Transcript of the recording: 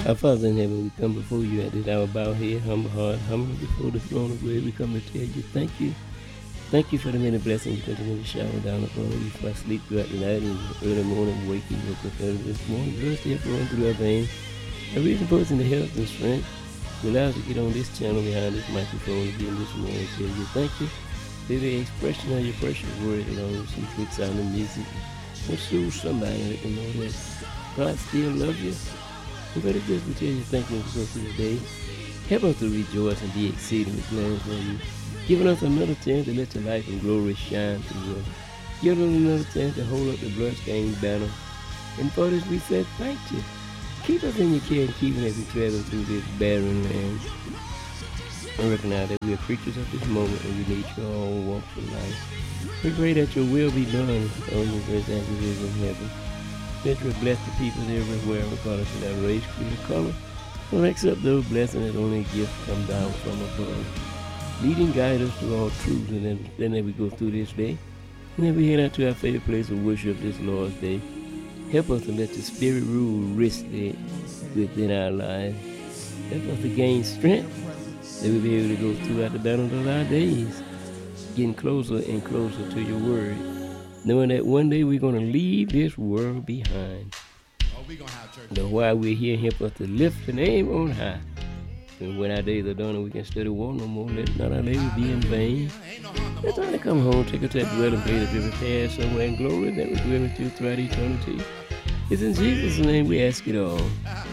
Our Father in heaven, we come before you at this hour, bow head, humble heart, humble before the throne of grace. We come to tell you thank you. Thank you for the many blessings you continue to shower down upon us for our sleep throughout the night and early morning waking up with us this morning. Blood still flowing through our veins. A reason for us in the health and strength to allow us to get on this channel behind this microphone again this morning. Tell you thank you for the expression of your precious word along with some sweet sounding music. Will soothe somebody and let them know that God still loves you. And for this, we tell you thank you for the day. Help us to rejoice and be exceedingly glad for you. Giving us another chance to let your life and glory shine through us. Giving us another chance to hold up the bloodstained banner. And for this, we said thank you. Keep us in your care and keep us as we travel through this barren land. And recognize that we are creatures of this moment and we need your own walks of life. We pray that your will be done on the earth as it is in heaven. That you bless the people everywhere, regardless of their race, creed, or color. Don't accept those blessings that only a gift come down from above. Lead and guide us to all truth, and then we go through this day. And then we head out to our favorite place of worship this Lord's Day. Help us to let the Spirit rule richly within our lives. Help us to gain strength, that we'll be able to go throughout the balance of our days, getting closer and closer to your word, knowing that one day we're going to leave this world behind. But while we're here, help us to lift the name on high. And when our days are done and we can study war no more, let not our labor be in vain. Let's try to come home, take us to that dwelling place that we prepared somewhere in glory that we're dwelling to throughout eternity. It's in Jesus' name we ask it all.